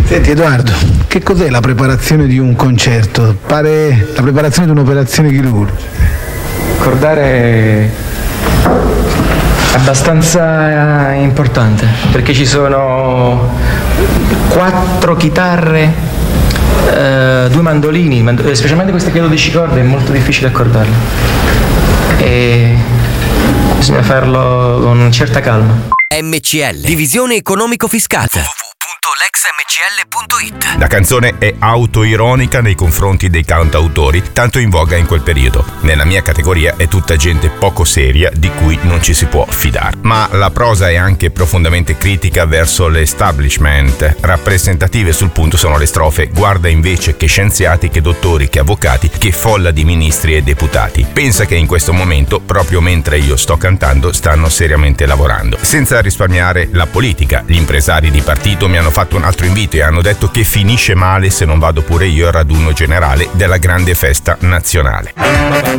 Senti Edoardo, che cos'è la preparazione di un concerto? Pare la preparazione di un'operazione chirurgica. Ricordare è abbastanza importante perché ci sono 4 chitarre, 2 mandolini, specialmente queste che ho 12 corde è molto difficile accordarle e bisogna farlo con una certa calma. MCL, divisione economico-fiscale. www.lexmcl.it. La canzone è autoironica nei confronti dei cantautori, tanto in voga in quel periodo. Nella mia categoria è tutta gente poco seria di cui non ci si può fidare. Ma la prosa è anche profondamente critica verso l'establishment. Rappresentative sul punto sono le strofe: guarda invece che scienziati, che dottori, che avvocati, che folla di ministri e deputati. Pensa che in questo momento, proprio mentre io sto cantando, stanno seriamente lavorando. Senza risparmiare la politica, gli impresari di partito mi hanno fatto un altro invito e hanno detto che finisce male se non vado pure io al raduno generale della grande festa nazionale.